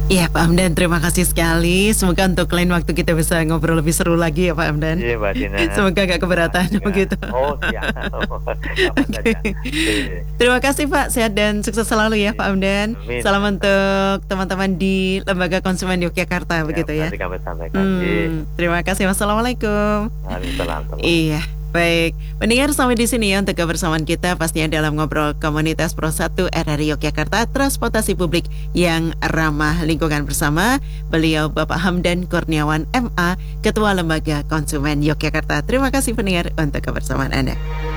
Iya Pak Hamdan, terima kasih sekali. Semoga untuk lain waktu kita bisa ngobrol lebih seru lagi ya Pak Hamdan. Iya, Mbak Dina. Semoga gak keberatan Enggak. begitu. Oh, siap. Kapan Oke. saja. Oke. Terima kasih Pak, sehat dan sukses selalu ya Pak Hamdan. Amin. Salam untuk teman-teman di Lembaga Konsumen Yogyakarta Ya, begitu ya. nanti kami sampaikan. Iya. Terima kasih. Wassalamualaikum. Waalaikumsalam. Iya, baik. Mendengar sampai di sini ya untuk kebersamaan kita pastinya dalam ngobrol komunitas Pro 1 RRI Yogyakarta, transportasi publik yang ramah lingkungan bersama beliau Bapak Hamdan Kurniawan MA, Ketua Lembaga Konsumen Yogyakarta. Terima kasih pendengar untuk kebersamaan Anda.